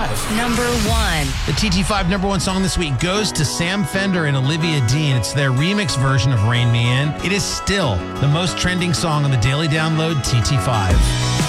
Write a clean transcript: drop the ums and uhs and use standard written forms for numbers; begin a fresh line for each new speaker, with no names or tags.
TT5.
Number 1.
The TT5 number 1 song this week goes to Sam Fender and Olivia Dean. It's their remix version of Rain Me In. It is still the most trending song on the Daily Download TT5.